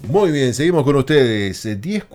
Muy bien, seguimos con ustedes.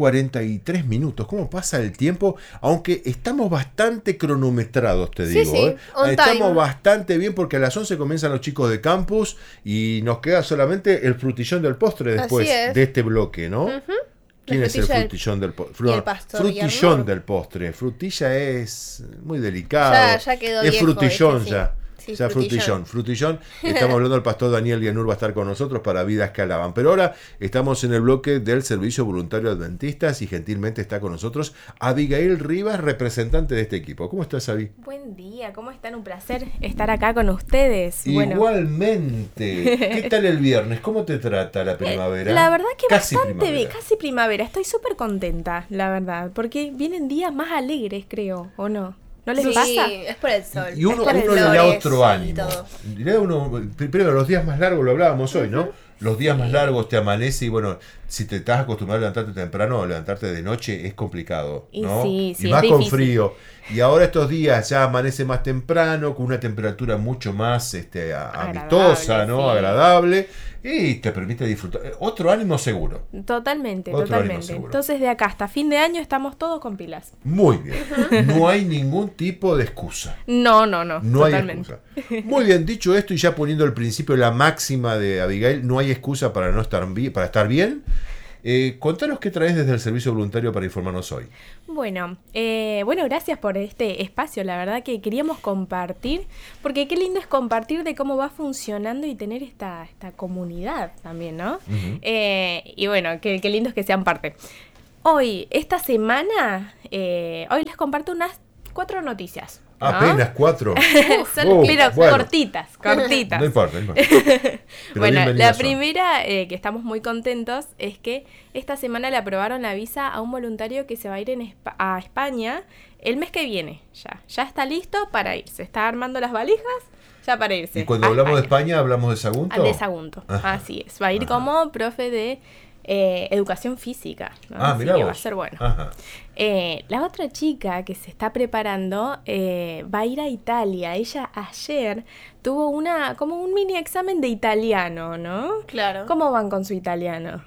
10:43 minutos. ¿Cómo pasa el tiempo? Aunque estamos bastante cronometrados, te digo. Sí, on Estamos time. bastante bien porque a las 11 comienzan los chicos de campus y nos queda solamente el frutillón del postre después Así es. de este bloque, ¿no? Ujú. ¿Quién La es el frutilla del- frutillón del postre? y el pastor Frutillón Guillermo. del postre. Frutilla es muy delicado. Ya quedó es viejo frutillón ese, sí. ya. Sí, Ya frutillón. frutillón. Estamos hablando del pastor Daniel Lianur, va a estar con nosotros para Vidas que Alaban. Pero ahora estamos en el bloque del Servicio Voluntario Adventistas y gentilmente está con nosotros Abigail Rivas, representante de este equipo. ¿Cómo estás, Abi? Buen día, ¿cómo están? Un placer estar acá con ustedes. Bueno, Igualmente. ¿Qué tal el viernes? ¿Cómo te trata la primavera? la verdad que Casi bastante bien, primavera. casi primavera. Estoy súper contenta, la verdad, porque vienen días más alegres, creo, ¿o no? ¿No les Sí, pasa? es por el sol. Y uno es por el le da flores otro y ánimo. todo. Le da primero, los días más largos, lo hablábamos hoy, ¿no? Los días más largos te amanece y bueno, si te estás acostumbrado a levantarte temprano o levantarte de noche es complicado, Y ¿no? sí, y más es con difícil. frío. Y ahora estos días ya amanece más temprano, con una temperatura mucho más amistosa, ¿no? sí. Agradable. Y te permite disfrutar. Otro ánimo seguro. Totalmente, Otro ánimo totalmente. seguro. Entonces de acá hasta fin de año estamos todos con pilas. Muy bien. No hay ningún tipo de excusa. No, No hay totalmente. excusa. Muy bien, dicho esto y ya poniendo al principio la máxima de Abigail, no hay excusa para no estar para estar bien. Contanos qué traes desde el servicio voluntario para informarnos hoy. Bueno, gracias por este espacio. La verdad que queríamos compartir, porque qué lindo es compartir de cómo va funcionando y tener esta comunidad también, ¿no? Ujú. Y bueno, qué lindo es que sean parte. Hoy, esta semana, hoy les comparto unas 4 noticias. ¿no? Apenas 4. Pero bueno. cortitas. No importa. Pero Bueno, la bienvenidas son. primera, que estamos muy contentos, es que esta semana le aprobaron la visa a un voluntario que se va a ir a España el mes que viene. Ya está listo para irse. Está armando las valijas ya para irse. Y cuando a hablamos de España, ¿hablamos de Sagunto? De Sagunto, Ajá. así es. Va a ir Ajá. como profe de educación física, ¿no? Ah, Así mirá que vos. va a ser bueno. Ajá. La otra chica que se está preparando va a ir a Italia. Ella ayer tuvo como un mini examen de italiano, ¿no? Claro. ¿Cómo van con su italiano?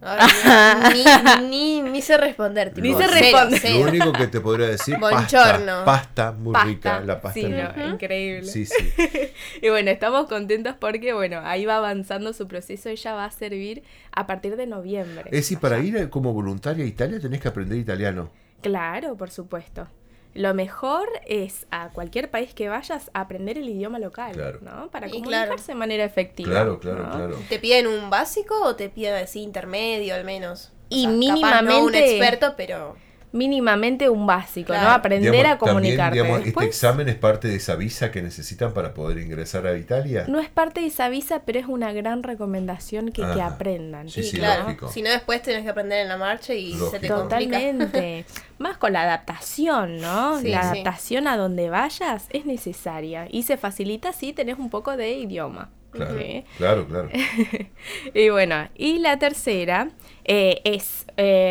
Ay, ni sé responder. Tipo, Ni sé cero, responder. cero. Lo único que te podría decir, Buongiorno. pasta muy rica, la pasta. sí, es muy no, rica. increíble. Sí, sí. Y bueno, estamos contentos porque, bueno, ahí va avanzando su proceso. Ella va a servir a partir de noviembre. Es decir, para allá. ir como voluntaria a Italia tenés que aprender italiano. Claro, por supuesto. Lo mejor es a cualquier país que vayas a aprender el idioma local, Claro. ¿no? Para Y comunicarse claro. de manera efectiva. Claro. ¿no? ¿Te piden un básico o te piden así intermedio al menos? Y capaz no un mínimamente- experto, pero... Mínimamente un básico, Claro. ¿no? Aprender Digamos, a comunicarte. También, digamos, Después, este examen es parte de esa visa que necesitan para poder ingresar a Italia. no es parte de esa visa, pero es una gran recomendación que Ajá. aprendan. Sí, y sí, claro, lógico. si no después tenés que aprender en la marcha y se te Lógico. complica. Totalmente. Más con la adaptación, ¿no? Sí, la sí. adaptación a donde vayas es necesaria y se facilita si tenés un poco de idioma. Claro, ¿sí? claro. Y bueno, y la tercera es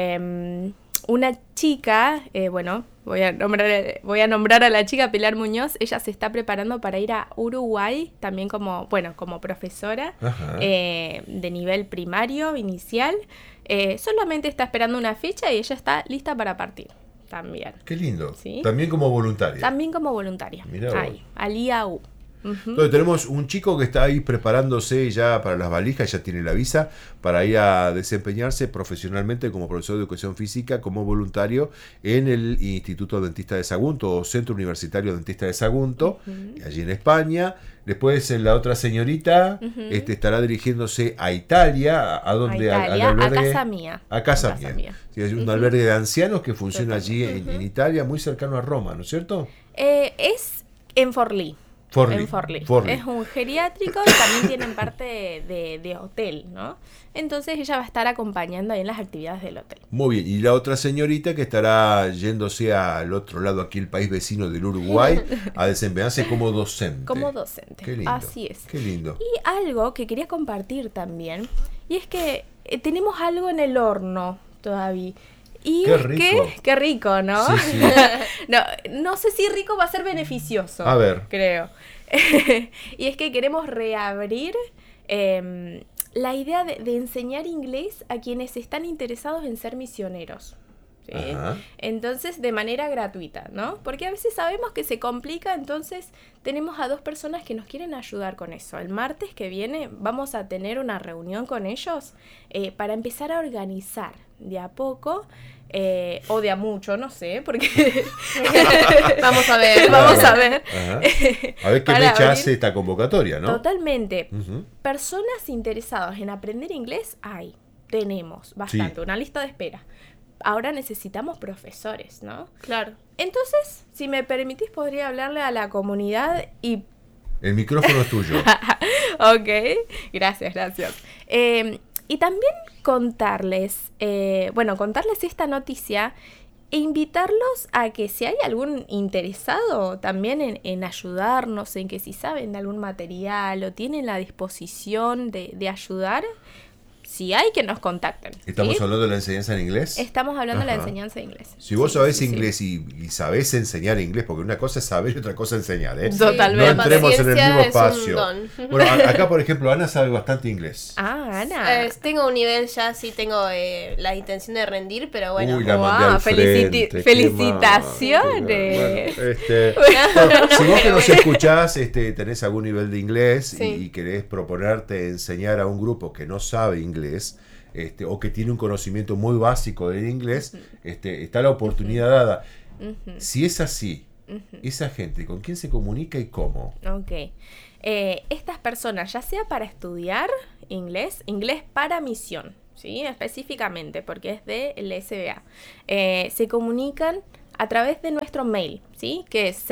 una chica, voy a nombrar a la chica Pilar Muñoz. Ella se está preparando para ir a Uruguay, también como profesora Ajá. de nivel primario, inicial. Solamente está esperando una fecha y ella está lista para partir también. Qué lindo. Sí. También como voluntaria. También como voluntaria. Mirá vos. Ahí, al IAU. Ujú. Entonces tenemos un chico que está ahí preparándose ya para las valijas, ya tiene la visa para ir a desempeñarse profesionalmente como profesor de educación física, como voluntario en el Instituto Dentista de Sagunto o Centro Universitario Dentista de Sagunto, allí en España. Después la otra señorita estará dirigiéndose a Italia, ¿a dónde? A Italia, al albergue, a Casa Mía. A Casa Mía. Sí, hay un albergue de ancianos que funciona allí en Italia, muy cercano a Roma, ¿no es cierto? Es en Forlì. Forlì. En Forlì. Forlì. Es un geriátrico y también tienen parte de hotel, ¿no? Entonces ella va a estar acompañando ahí en las actividades del hotel. Muy bien, y la otra señorita que estará yéndose al otro lado, aquí el país vecino del Uruguay, a desempeñarse como docente. Como docente. Qué lindo. Así es. Qué lindo. Y algo que quería compartir también, y es que tenemos algo en el horno todavía. Y Qué es rico. qué rico, ¿no? Sí, sí. No sé si rico va a ser beneficioso. A ver. Creo. Y es que queremos reabrir la idea de enseñar inglés a quienes están interesados en ser misioneros. ¿Sí? Entonces, de manera gratuita, ¿no? Porque a veces sabemos que se complica, entonces tenemos a 2 personas que nos quieren ayudar con eso. El martes que viene vamos a tener una reunión con ellos para empezar a organizar de a poco, o de a mucho, no sé, porque Vamos a ver. vamos a ver. A ver qué Para mecha abrir- hace esta convocatoria, ¿no? Totalmente. Ujú. Personas interesadas en aprender inglés tenemos bastante, Sí. una lista de espera. Ahora necesitamos profesores, ¿no? Claro. Entonces, si me permitís, podría hablarle a la comunidad y... El micrófono es tuyo. Ok, gracias. Y también contarles esta noticia e invitarlos a que si hay algún interesado también en ayudarnos, en que si saben de algún material o tienen la disposición de ayudar, si hay, que nos contacten. ¿Estamos ¿sí? hablando de la enseñanza en inglés? Estamos hablando de la Ajá. enseñanza de inglés. Si vos Sí, sabés sí, sí. inglés y sabés enseñar inglés, porque una cosa es saber y otra cosa es enseñar, ¿eh? Totalmente. No entremos en el Paciencia mismo es un espacio. don. Bueno, acá, por ejemplo, Ana sabe bastante inglés. Ah, Ana. Tengo un nivel ya, sí tengo la intención de rendir, pero bueno. Uy, la Wow, mandé al frente, qué felicitaciones. Bueno, si vos que nos escuchás tenés algún nivel de inglés Sí. y querés proponerte enseñar a un grupo que no sabe inglés, o que tiene un conocimiento muy básico del inglés, está la oportunidad dada. Si es así, esa gente, ¿con quién se comunica y cómo? Ok. Estas personas, ya sea para estudiar inglés para misión, ¿sí? Específicamente, porque es del SBA, se comunican a través de nuestro mail, ¿sí? Que es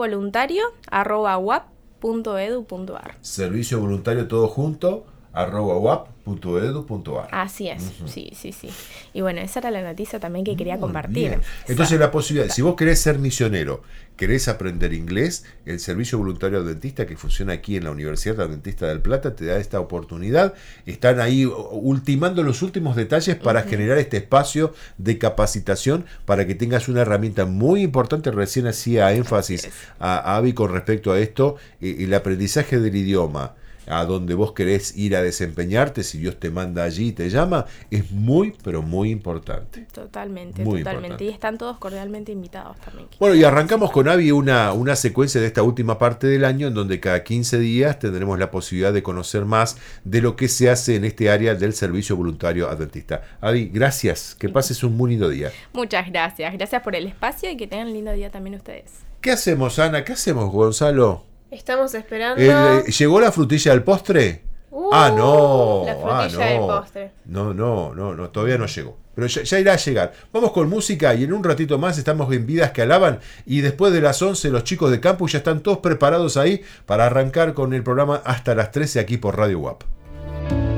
serviciovoluntario@uap.edu.ar. Servicio voluntario todo junto, @uap.edu.ar. Así es, sí. Y bueno, esa era la noticia también que quería Muy compartir. bien. Entonces la posibilidad, si vos querés ser misionero, querés aprender inglés, el Servicio Voluntario Adventista que funciona aquí en la Universidad Adventista del Plata te da esta oportunidad. Están ahí ultimando los últimos detalles para generar este espacio de capacitación para que tengas una herramienta muy importante. Recién hacía énfasis a Abby con respecto a esto, el aprendizaje del idioma. A donde vos querés ir a desempeñarte, si Dios te manda allí y te llama, es muy, pero muy importante. Totalmente. Muy Y importante. están todos cordialmente invitados también. Bueno, y arrancamos con Abby una secuencia de esta última parte del año en donde cada 15 días tendremos la posibilidad de conocer más de lo que se hace en este área del Servicio Voluntario Adventista. Abby, gracias, que pases un muy lindo día. Muchas gracias. Gracias por el espacio y que tengan un lindo día también ustedes. ¿Qué hacemos, Ana? ¿Qué hacemos, Gonzalo? Estamos esperando. ¿Llegó la frutilla del postre? No. La frutilla del postre. No, todavía no llegó. Pero ya irá a llegar. Vamos con música y en un ratito más estamos en Vidas que Alaban. Y después de las 11 los chicos de campus ya están todos preparados ahí para arrancar con el programa hasta las 13 aquí por Radio UAP.